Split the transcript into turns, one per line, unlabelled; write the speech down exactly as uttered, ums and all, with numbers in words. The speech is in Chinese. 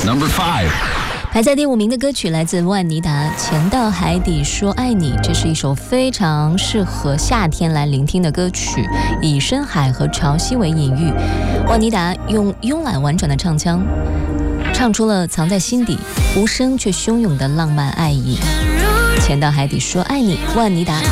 Number five.
排在第五名的歌曲来自万妮达，《潜到海底说爱你》，这是一首非常适合夏天来聆听的歌曲，以深海和潮汐为隐喻。万妮达用慵懒婉转的唱腔，唱出了藏在心底、无声却汹涌的浪漫爱意。《潜到海底说爱你》，万妮达。